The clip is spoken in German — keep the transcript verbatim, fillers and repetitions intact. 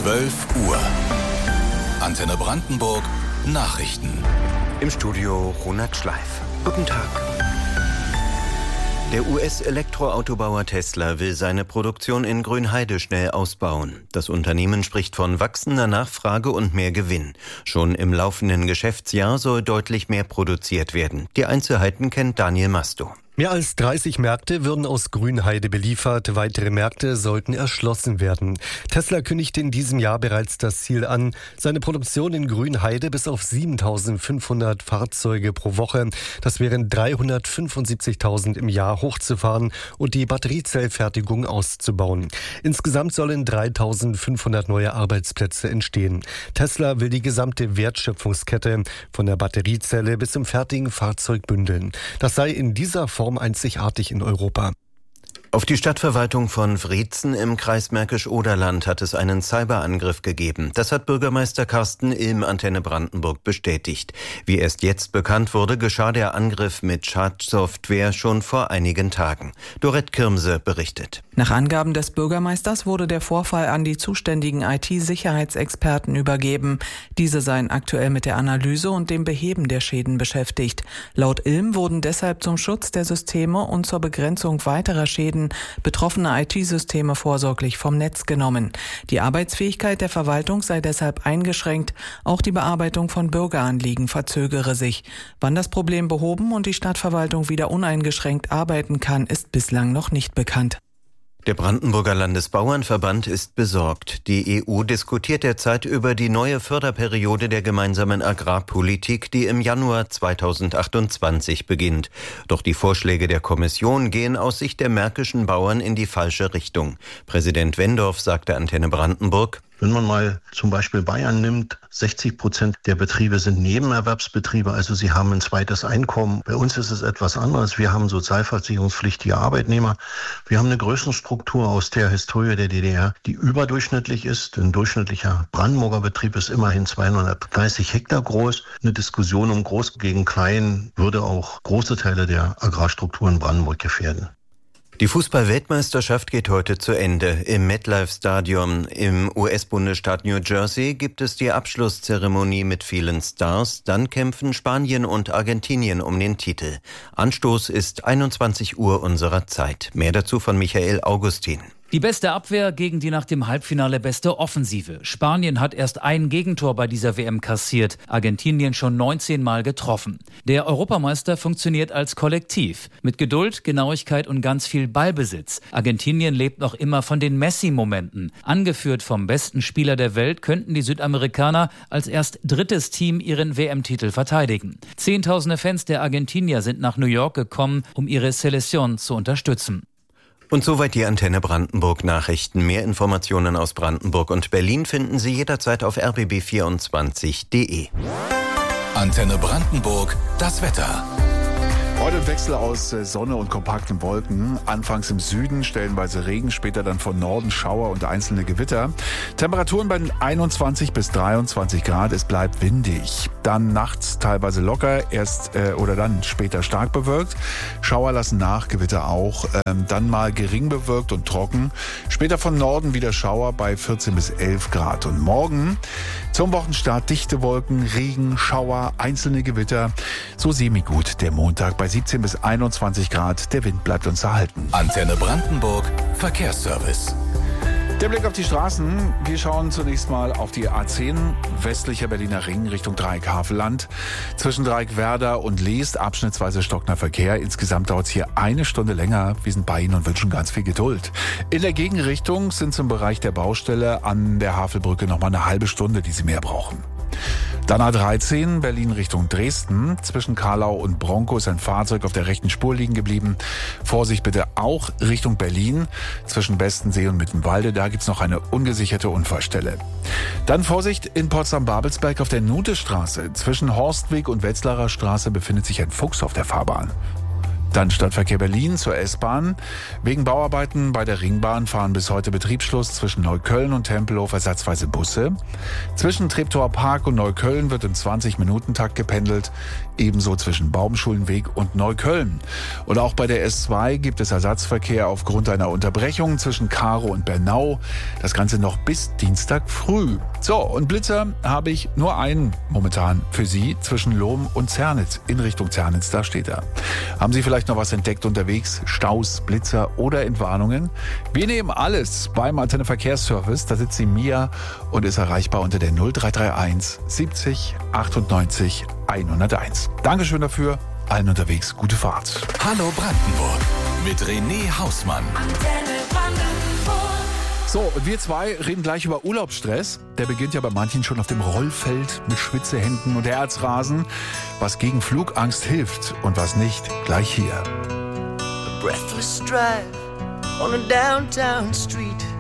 zwölf Uhr. Antenne Brandenburg Nachrichten. Im Studio Ronald Schleif. Guten Tag. Der U S-Elektroautobauer Tesla will seine Produktion in Grünheide schnell ausbauen. Das Unternehmen spricht von wachsender Nachfrage und mehr Gewinn. Schon im laufenden Geschäftsjahr soll deutlich mehr produziert werden. Die Einzelheiten kennt Daniel Masto. Mehr als dreißig Märkte würden aus Grünheide beliefert. Weitere Märkte sollten erschlossen werden. Tesla kündigte in diesem Jahr bereits das Ziel an, seine Produktion in Grünheide bis auf siebentausendfünfhundert Fahrzeuge pro Woche, das wären dreihundertfünfundsiebzigtausend im Jahr, hochzufahren und die Batteriezellfertigung auszubauen. Insgesamt sollen dreitausendfünfhundert neue Arbeitsplätze entstehen. Tesla will die gesamte Wertschöpfungskette von der Batteriezelle bis zum fertigen Fahrzeug bündeln. Das sei in dieser Form einzigartig in Europa. Auf die Stadtverwaltung von Wreetzen im Kreis Märkisch-Oderland hat es einen Cyberangriff gegeben. Das hat Bürgermeister Carsten Ilm Antenne Brandenburg bestätigt. Wie erst jetzt bekannt wurde, geschah der Angriff mit Schadsoftware schon vor einigen Tagen. Dorette Kirmse berichtet. Nach Angaben des Bürgermeisters wurde der Vorfall an die zuständigen I T-Sicherheitsexperten übergeben. Diese seien aktuell mit der Analyse und dem Beheben der Schäden beschäftigt. Laut Ilm wurden deshalb zum Schutz der Systeme und zur Begrenzung weiterer Schäden betroffene I T-Systeme vorsorglich vom Netz genommen. Die Arbeitsfähigkeit der Verwaltung sei deshalb eingeschränkt. Auch die Bearbeitung von Bürgeranliegen verzögere sich. Wann das Problem behoben und die Stadtverwaltung wieder uneingeschränkt arbeiten kann, ist bislang noch nicht bekannt. Der Brandenburger Landesbauernverband ist besorgt. Die E U diskutiert derzeit über die neue Förderperiode der gemeinsamen Agrarpolitik, die im Januar zweitausendachtundzwanzig beginnt. Doch die Vorschläge der Kommission gehen aus Sicht der märkischen Bauern in die falsche Richtung. Präsident Wendorf sagte Antenne Brandenburg: Wenn man mal zum Beispiel Bayern nimmt, sechzig Prozent der Betriebe sind Nebenerwerbsbetriebe, also sie haben ein zweites Einkommen. Bei uns ist es etwas anderes. Wir haben sozialversicherungspflichtige Arbeitnehmer. Wir haben eine Größenstruktur aus der Historie der D D R, die überdurchschnittlich ist. Ein durchschnittlicher Brandenburger Betrieb ist immerhin zweihundertdreißig Hektar groß. Eine Diskussion um Groß gegen Klein würde auch große Teile der Agrarstruktur in Brandenburg gefährden. Die Fußball-Weltmeisterschaft geht heute zu Ende. Im MetLife Stadium im U S-Bundesstaat New Jersey gibt es die Abschlusszeremonie mit vielen Stars. Dann kämpfen Spanien und Argentinien um den Titel. Anstoß ist einundzwanzig Uhr unserer Zeit. Mehr dazu von Michael Augustin. Die beste Abwehr gegen die nach dem Halbfinale beste Offensive. Spanien hat erst ein Gegentor bei dieser W M kassiert, Argentinien schon neunzehn Mal getroffen. Der Europameister funktioniert als Kollektiv, mit Geduld, Genauigkeit und ganz viel Ballbesitz. Argentinien lebt noch immer von den Messi-Momenten. Angeführt vom besten Spieler der Welt könnten die Südamerikaner als erst drittes Team ihren W M-Titel verteidigen. Zehntausende Fans der Argentinier sind nach New York gekommen, um ihre Selección zu unterstützen. Und soweit die Antenne Brandenburg Nachrichten. Mehr Informationen aus Brandenburg und Berlin finden Sie jederzeit auf r b b vierundzwanzig punkt d e. Antenne Brandenburg, das Wetter. Heute ein Wechsel aus Sonne und kompakten Wolken. Anfangs im Süden stellenweise Regen, später dann von Norden Schauer und einzelne Gewitter. Temperaturen bei einundzwanzig bis dreiundzwanzig Grad. Es bleibt windig. Dann nachts teilweise locker, erst äh, oder dann später stark bewölkt. Schauer lassen nach, Gewitter auch. Ähm, dann mal gering bewölkt und trocken. Später von Norden wieder Schauer bei vierzehn bis elf Grad. Und morgen zum Wochenstart dichte Wolken, Regen, Schauer, einzelne Gewitter. So semi-gut der Montag bei siebzehn bis einundzwanzig Grad. Der Wind bleibt uns erhalten. Antenne Brandenburg, Verkehrsservice. Der Blick auf die Straßen. Wir schauen zunächst mal auf die A zehn, westlicher Berliner Ring Richtung Dreieck-Havelland. Zwischen Dreieck-Werder und Leest abschnittsweise stockender Verkehr. Insgesamt dauert es hier eine Stunde länger. Wir sind bei Ihnen und wünschen ganz viel Geduld. In der Gegenrichtung sind zum Bereich der Baustelle an der Havelbrücke noch mal eine halbe Stunde, die Sie mehr brauchen. Dann A dreizehn, Berlin Richtung Dresden. Zwischen Karlau und Bronco ist ein Fahrzeug auf der rechten Spur liegen geblieben. Vorsicht bitte auch Richtung Berlin. Zwischen Bestensee und Mittenwalde, da gibt's noch eine ungesicherte Unfallstelle. Dann Vorsicht in Potsdam-Babelsberg auf der Nutestraße. Zwischen Horstweg und Wetzlarer Straße befindet sich ein Fuchs auf der Fahrbahn. Dann Stadtverkehr Berlin zur S-Bahn. Wegen Bauarbeiten bei der Ringbahn fahren bis heute Betriebsschluss zwischen Neukölln und Tempelhof ersatzweise Busse. Zwischen Treptower Park und Neukölln wird im zwanzig-Minuten-Takt gependelt. Ebenso zwischen Baumschulenweg und Neukölln. Und auch bei der S zwei gibt es Ersatzverkehr aufgrund einer Unterbrechung zwischen Karow und Bernau. Das Ganze noch bis Dienstag früh. So, und Blitzer habe ich nur einen momentan für Sie zwischen Lohm und Zernitz. In Richtung Zernitz, da steht er. Haben Sie vielleicht noch was entdeckt unterwegs? Staus, Blitzer oder Entwarnungen? Wir nehmen alles beim Antenne Verkehrsservice. Da sitzt die Mia und ist erreichbar unter der null drei drei eins siebzig achtundneunzig hunderteins. Dankeschön dafür. Allen unterwegs gute Fahrt. Hallo Brandenburg mit René Hausmann. Antenne Brandenburg. So, und wir zwei reden gleich über Urlaubsstress. Der beginnt ja bei manchen schon auf dem Rollfeld mit Schwitzehänden und Herzrasen. Was gegen Flugangst hilft und was nicht, gleich hier. A breathless drive on a downtown street.